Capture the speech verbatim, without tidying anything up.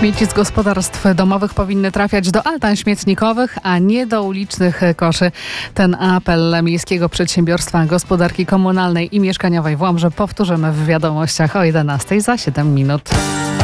Śmieci z gospodarstw domowych powinny trafiać do altan śmietnikowych, a nie do ulicznych koszy. Ten apel Miejskiego Przedsiębiorstwa Gospodarki Komunalnej i Mieszkaniowej w Łomży powtórzymy w wiadomościach o jedenastej za siedem minut.